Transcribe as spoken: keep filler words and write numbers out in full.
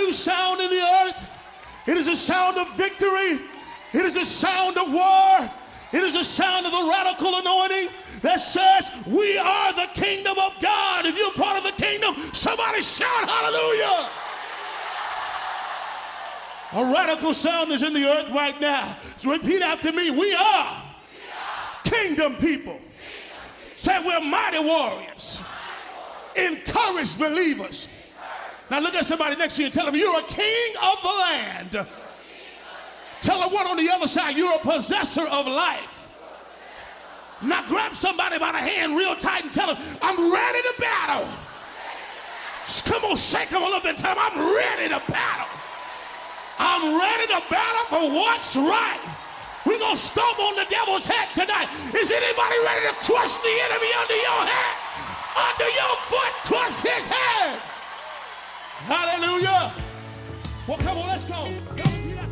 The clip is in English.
new sound in the earth. It is a sound of victory. It is a sound of war. It is a sound of the radical anointing that says we are the kingdom of God. If you're part of the kingdom, somebody shout hallelujah. A radical sound is in the earth right now. So repeat after me. We are, we are. Kingdom people. Kingdom. Say we're mighty warriors. Mighty warriors. Encourage believers. Encourage. Now look at somebody next to you and tell them you're a king of the land. Of the land. Tell them one on the other side, you're a possessor of life. Now grab somebody by the hand real tight and tell them, I'm ready to battle. Come on, shake them a little bit and tell them, I'm ready to battle. I'm ready to battle for what's right. We're going to stomp on the devil's head tonight. Is anybody ready to crush the enemy under your head? Under your foot, crush his head. Hallelujah. Well, come on, let's go.